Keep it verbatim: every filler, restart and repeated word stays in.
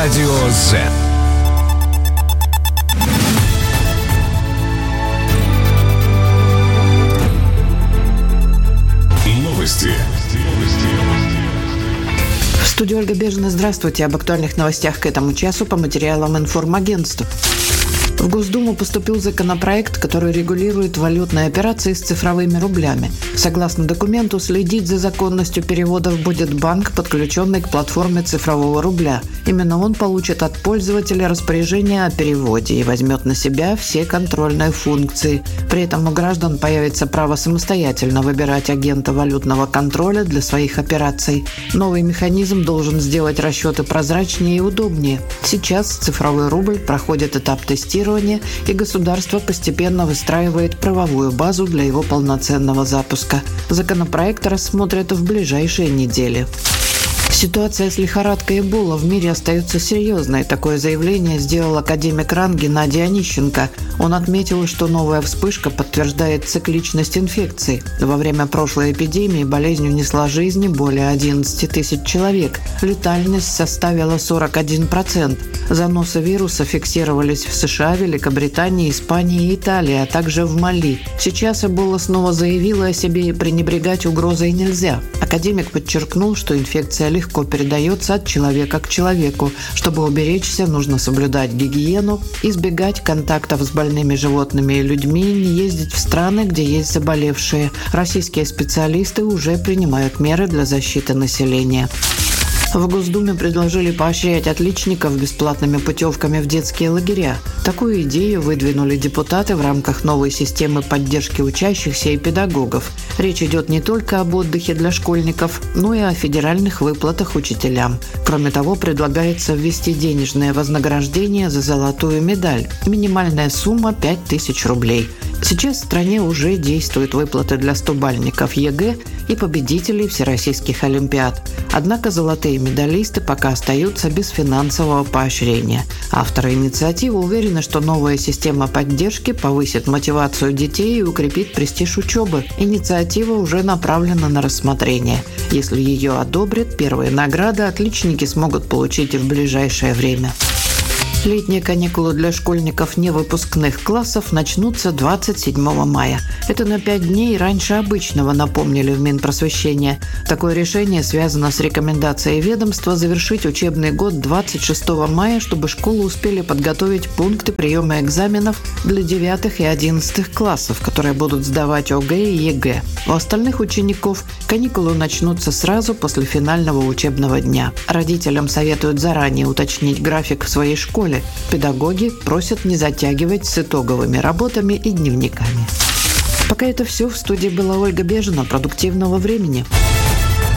Радио Z. Новости. В студии Ольга Бежина. Здравствуйте. Об актуальных новостях к этому часу по материалам информагентства. В Госдуму поступил законопроект, который регулирует валютные операции с цифровыми рублями. Согласно документу, следить за законностью переводов будет банк, подключенный к платформе цифрового рубля. Именно он получит от пользователя распоряжение о переводе и возьмет на себя все контрольные функции. При этом у граждан появится право самостоятельно выбирать агента валютного контроля для своих операций. Новый механизм должен сделать расчеты прозрачнее и удобнее. Сейчас цифровой рубль проходит этап тестирования, и государство постепенно выстраивает правовую базу для его полноценного запуска. Законопроект рассмотрят в ближайшие недели. Ситуация с лихорадкой Эбола в мире остается серьезной. Такое заявление сделал академик РАН Геннадий Онищенко. Он отметил, что новая вспышка подтверждает цикличность инфекции. Во время прошлой эпидемии болезнь унесла жизни более одиннадцати тысяч человек. Летальность составила сорок один процент. Заносы вируса фиксировались в США, Великобритании, Испании и Италии, а также в Мали. Сейчас Эбола снова заявила о себе, и пренебрегать угрозой нельзя. Академик подчеркнул, что инфекция легко передается от человека к человеку. Чтобы уберечься, нужно соблюдать гигиену, избегать контактов с больными животными и людьми, не ездить в страны, где есть заболевшие. Российские специалисты уже принимают меры для защиты населения. В Госдуме предложили поощрять отличников бесплатными путевками в детские лагеря. Такую идею выдвинули депутаты в рамках новой системы поддержки учащихся и педагогов. Речь идет не только об отдыхе для школьников, но и о федеральных выплатах учителям. Кроме того, предлагается ввести денежное вознаграждение за золотую медаль. Минимальная сумма – пять тысяч рублей. Сейчас в стране уже действуют выплаты для стобальников ЕГЭ и победителей всероссийских олимпиад. Однако золотые медалисты пока остаются без финансового поощрения. Авторы инициативы уверены, что новая система поддержки повысит мотивацию детей и укрепит престиж учебы. Инициатива уже направлена на рассмотрение. Если ее одобрят, первые награды отличники смогут получить и в ближайшее время. Летние каникулы для школьников невыпускных классов начнутся двадцать седьмого мая. Это на пять дней раньше обычного, напомнили в Минпросвещения. Такое решение связано с рекомендацией ведомства завершить учебный год двадцать шестого мая, чтобы школы успели подготовить пункты приема экзаменов для девятых и одиннадцатых классов, которые будут сдавать ОГЭ и ЕГЭ. У остальных учеников каникулы начнутся сразу после финального учебного дня. Родителям советуют заранее уточнить график в своей школе. Педагоги просят не затягивать с итоговыми работами и дневниками. Пока это все. В студии была Ольга Бежина. Продуктивного времени.